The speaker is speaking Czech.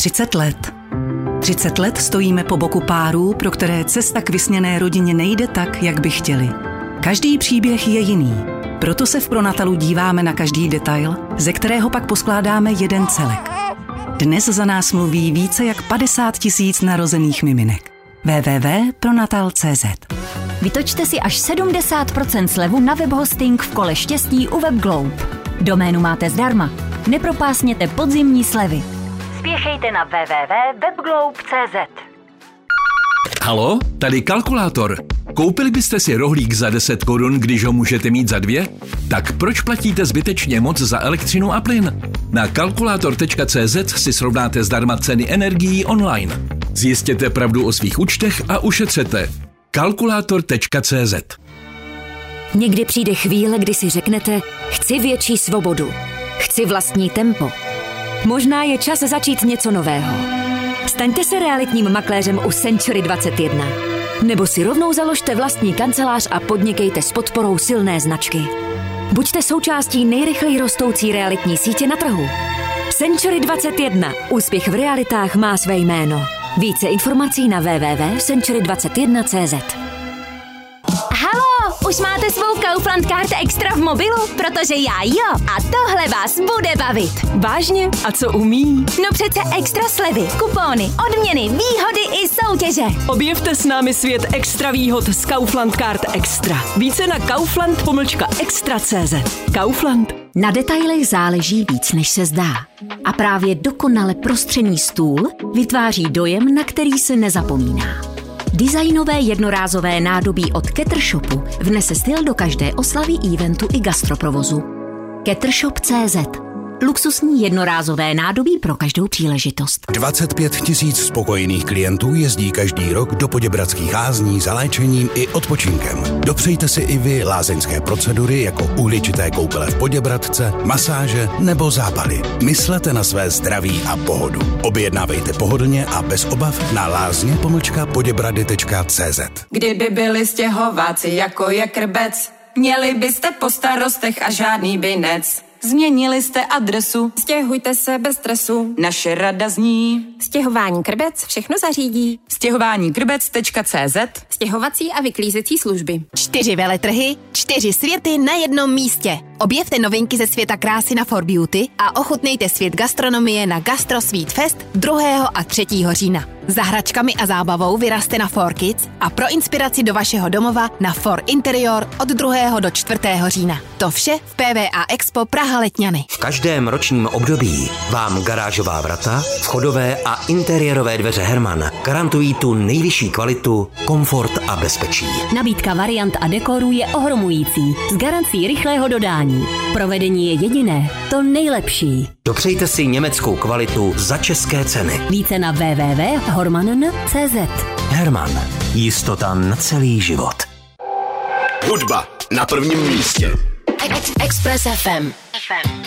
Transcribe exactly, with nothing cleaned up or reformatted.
třicet let. třicet let stojíme po boku párů, pro které cesta k vysněné rodině nejde tak, jak by chtěli. Každý příběh je jiný, proto se v Pronatalu díváme na každý detail, ze kterého pak poskládáme jeden celek. Dnes za nás mluví více jak padesát tisíc narozených miminek. w w w tečka pronatal tečka c z Vytočte si až sedmdesát procent slevu na webhosting v kole štěstí u WebGlobe. Doménu máte zdarma. Nepropásněte podzimní slevy. Spěchejte na w w w tečka webglobe tečka c z. Halo, tady kalkulátor. Koupili byste si rohlík za deset korun, když ho můžete mít za dvě? Tak proč platíte zbytečně moc za elektřinu a plyn? Na kalkulátor tečka c z si srovnáte zdarma ceny energií online. Zjistěte pravdu o svých účtech a ušetřete. kalkulátor tečka c z. Někdy přijde chvíle, kdy si řeknete, chci větší svobodu, chci vlastní tempo. Možná je čas začít něco nového. Staňte se realitním makléřem u Century dvacet jedna. Nebo si rovnou založte vlastní kancelář a podnikejte s podporou silné značky. Buďte součástí nejrychleji rostoucí realitní sítě na trhu. Century dvacet jedna. Úspěch v realitách má své jméno. Více informací na w w w tečka century dvacet jedna tečka c z. Halo, už máte svou Kaufland Card Extra v mobilu? Protože já jo. A tohle vás bude bavit. Vážně? A co umí? No přece extra slevy, kupóny, odměny, výhody i soutěže. Objevte s námi svět extra výhod z Kaufland Card Extra. Více na kaufland pomlčka extra tečka c z. Kaufland. Na detailech záleží víc, než se zdá. A právě dokonale prostřený stůl vytváří dojem, na který se nezapomíná. Designové jednorázové nádobí od Ketter Shopu vnese styl do každé oslavy, eventu i gastroprovozu. Kettershop tečka c z. Luxusní jednorázové nádobí pro každou příležitost. dvacet pět tisíc spokojených klientů jezdí každý rok do Poděbradských lázní za léčením i odpočinkem. Dopřejte si i vy lázeňské procedury jako uhličité koupele v Poděbradce, masáže nebo zápaly. Myslete na své zdraví a pohodu. Objednávejte pohodlně a bez obav na lázně pomlčka poděbrady tečka c z. Kdyby byli stěhováci jako je krbec, měli byste po starostech a žádný binec. Změnili jste adresu, stěhujte se bez stresu. Naše rada zní: Stěhování Krbec všechno zařídí. Stěhování krbec tečka c z. Stěhovací a vyklízecí služby. Čtyři veletrhy, čtyři světy na jednom místě. Objevte novinky ze světa krásy na For Beauty a ochutnejte svět gastronomie na Gastro Sweet Fest druhého a třetího října. Za hračkami a zábavou vyrazte na For Kids a pro inspiraci do vašeho domova na For Interior od druhého do čtvrtého října. To vše v P V A Expo Praha Letňany. V každém ročním období vám garážová vrata, vchodové a interiérové dveře Herman garantují tu nejvyšší kvalitu, komfort a bezpečí. Nabídka variant a dekorů je ohromující, s garancí rychlého dodání. Provedení je jediné, to nejlepší. Dopřejte si německou kvalitu za české ceny. Více na w w w tečka horman tečka c z. Herman. Jistota na celý život. Hudba na prvním místě. Express F M.